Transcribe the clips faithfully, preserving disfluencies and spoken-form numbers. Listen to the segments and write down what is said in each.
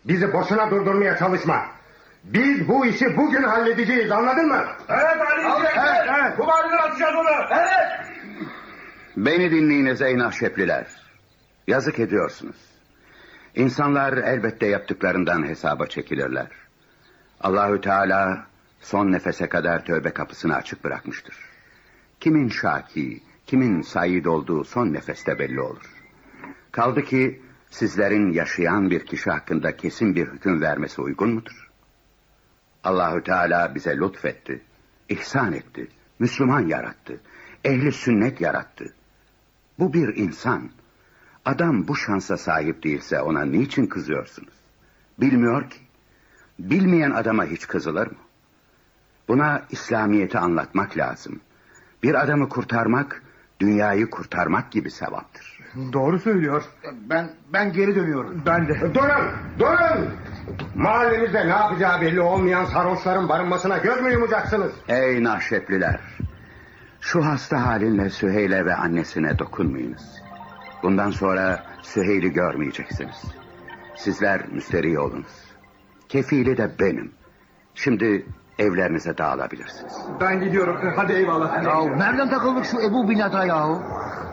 Bizi boşuna durdurmaya çalışma. Biz bu işi bugün halledeceğiz, anladın mı? Evet halledeceğiz. Evet, evet. Bu mahalleden atacağız onu. Evet. Beni dinleyiniz ey Nahşepliler. Yazık ediyorsunuz. İnsanlar elbette yaptıklarından hesaba çekilirler. Allahü Teala son nefese kadar tövbe kapısını açık bırakmıştır. Kimin şaki, kimin said olduğu son nefeste belli olur. Kaldı ki sizlerin yaşayan bir kişi hakkında kesin bir hüküm vermesi uygun mudur? Allahü Teala bize lütfetti, ihsan etti, Müslüman yarattı, ehli sünnet yarattı. Bu bir insan. Adam bu şansa sahip değilse ona niçin kızıyorsunuz? Bilmiyor ki. Bilmeyen adama hiç kızılır mı? Buna İslamiyet'i anlatmak lazım. Bir adamı kurtarmak, dünyayı kurtarmak gibi sevaptır. Doğru söylüyor. Ben ben geri dönüyorum. Ben de. Durun, durun! Mahallemizde ne yapacağı belli olmayan sarhoşların barınmasına göz mü yumacaksınız? Ey Nahşepliler! Şu hasta halinle Süheyl'e ve annesine dokunmayınız. Bundan sonra Süheyl'i görmeyeceksiniz. Sizler müsterih olunuz. Kefili de benim. Şimdi evlerinize dağılabilirsiniz. Ben gidiyorum. Hadi eyvallah. Ya nereden takıldık şu Ebu Binat'a yahu?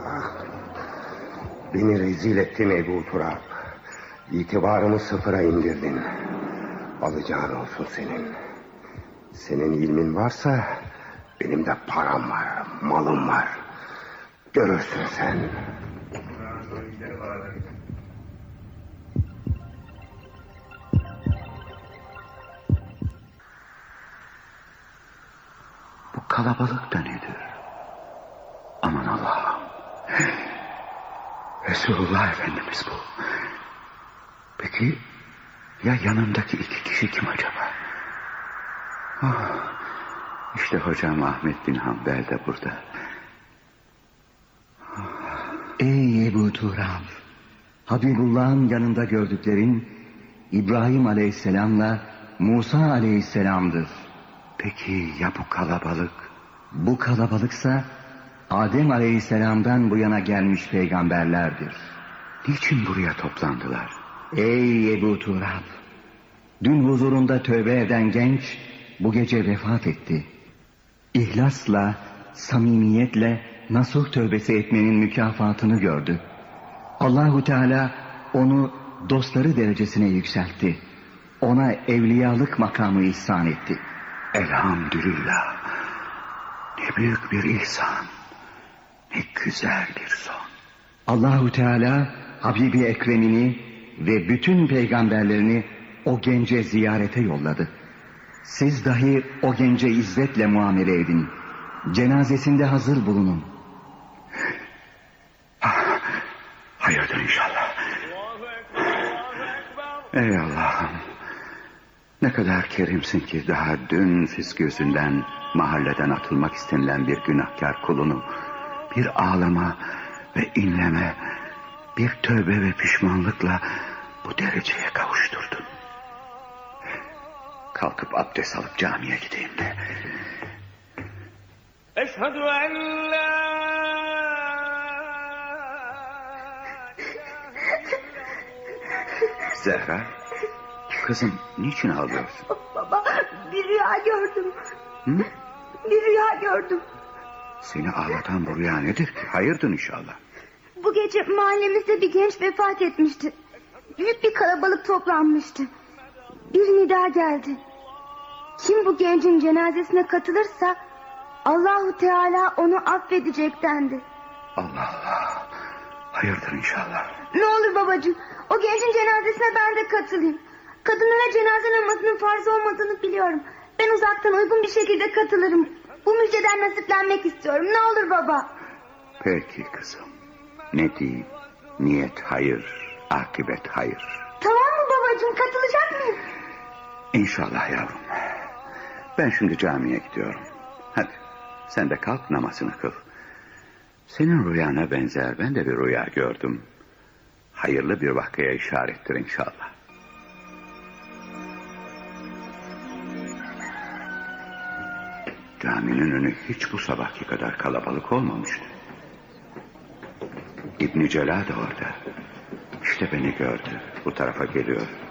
Beni rezil ettin Ebu Turab. İtibarımı sıfıra indirdin. Alacağın olsun senin. Senin ilmin varsa benim de param var, malım var. Görürsün sen. Bu kalabalık da nedir? Aman Allah'ım. Resulullah Efendimiz bu. Peki ya yanındaki iki kişi kim acaba? Oh, işte hocam Ahmet bin Hanbel de burada. Ey Ebu Turab, Habibullah'ın yanında gördüklerin İbrahim Aleyhisselam'la Musa Aleyhisselam'dır. Peki ya bu kalabalık? Bu kalabalıksa Adem Aleyhisselam'dan bu yana gelmiş peygamberlerdir. Niçin buraya toplandılar? Ey Ebu Turab, dün huzurunda tövbe eden genç bu gece vefat etti. İhlasla, samimiyetle nasuh tövbesi etmenin mükafatını gördü. Allahu Teala onu dostları derecesine yükseltti. Ona evliyalık makamı ihsan etti. Elhamdülillah. Ne büyük bir ihsan. Ne güzel bir son. Allahu Teala Habibi Ekrem'ini ve bütün peygamberlerini o gence ziyarete yolladı. Siz dahi o gence izzetle muamele edin. Cenazesinde hazır bulunun. Hayırdır inşallah. Ey Allah'ım. Ne kadar kerimsin ki daha dün fisk yüzünden mahalleden atılmak istenilen bir günahkar kulunu bir ağlama ve inleme, bir tövbe ve pişmanlıkla bu dereceye kavuşturdun. Kalkıp abdest alıp camiye gideyim de. Eşhedü en la Zehra, kızım niçin ağlıyorsun? Baba, bir rüya gördüm. Hı? Bir rüya gördüm. Seni ağlatan bu rüya nedir ki? Hayırdır inşallah. Bu gece mahallemizde bir genç vefat etmişti. Büyük bir kalabalık toplanmıştı. Bir nida geldi. Kim bu gencin cenazesine katılırsa Allahu Teala onu affedecek dendi. Allah Allah. Hayırdır inşallah. Ne olur babacığım, o gencin cenazesine ben de katılayım. Kadınlara cenaze namazının farz olmadığını biliyorum. Ben uzaktan uygun bir şekilde katılırım. Bu müjdeden nasiplenmek istiyorum. Ne olur baba. Peki kızım. Ne diyeyim? Niyet hayır, akıbet hayır. Tamam mı babacığım, katılacak mıyım? İnşallah yavrum. Ben şimdi camiye gidiyorum. Hadi sen de kalk namazını kıl. Senin rüyana benzer ben de bir rüya gördüm. Hayırlı bir vakaya işarettir inşallah. Caminin önü hiç bu sabahki kadar kalabalık olmamıştı. İbn-i Celal de orada. İşte beni gördü. Bu tarafa geliyor.